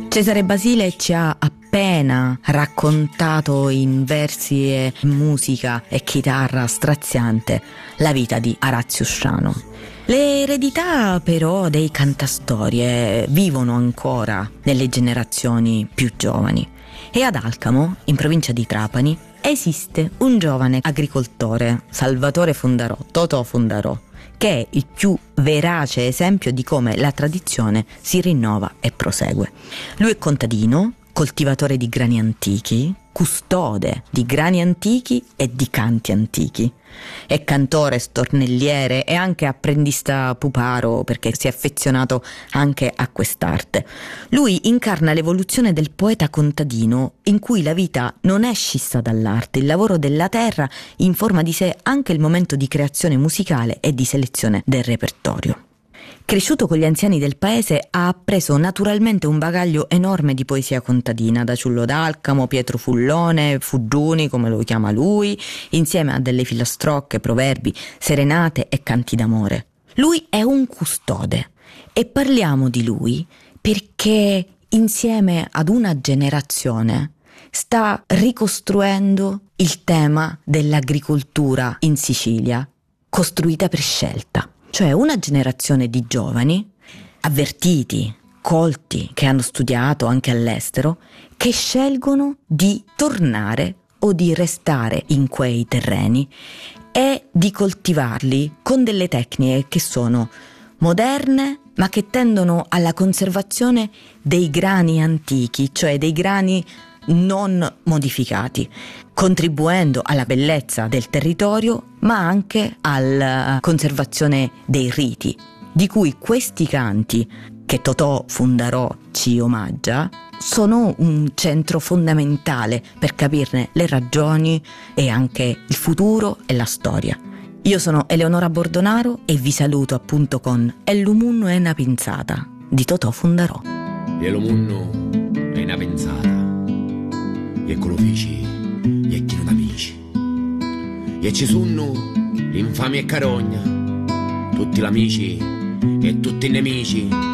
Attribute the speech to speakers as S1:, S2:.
S1: Cesare Basile ci ha appena raccontato in versi e musica e chitarra straziante la vita di Arazio Sciano. Le eredità però dei cantastorie vivono ancora nelle generazioni più giovani e ad Alcamo, in provincia di Trapani, esiste un giovane agricoltore, Salvatore Fundarò, Totò Fundarò, che è il più verace esempio di come la tradizione si rinnova e prosegue. Lui è contadino, coltivatore di grani antichi, custode di grani antichi e di canti antichi. È cantore, stornelliere e anche apprendista puparo, perché si è affezionato anche a quest'arte. Lui incarna l'evoluzione del poeta contadino, in cui la vita non è scissa dall'arte, il lavoro della terra informa di sé anche il momento di creazione musicale e di selezione del repertorio. Cresciuto con gli anziani del paese, ha appreso naturalmente un bagaglio enorme di poesia contadina, da Ciullo d'Alcamo, Pietro Fullone, Fuggiuni, come lo chiama lui, insieme a delle filastrocche, proverbi, serenate e canti d'amore. Lui è un custode e parliamo di lui perché insieme ad una generazione sta ricostruendo il tema dell'agricoltura in Sicilia, costruita per scelta. Cioè una generazione di giovani avvertiti, colti, che hanno studiato anche all'estero, che scelgono di tornare o di restare in quei terreni e di coltivarli con delle tecniche che sono moderne, ma che tendono alla conservazione dei grani antichi, cioè dei grani non modificati, contribuendo alla bellezza del territorio ma anche alla conservazione dei riti, di cui questi canti che Totò Fundarò ci omaggia sono un centro fondamentale per capirne le ragioni e anche il futuro e la storia. Io sono Eleonora Bordonaro e vi saluto appunto con El Lumunno è una pinzata di Totò Fundarò.
S2: El Lumunno è una pinzata e quello feci e chi non amici e ci sono l'infamia e carogna tutti gli amici e tutti i nemici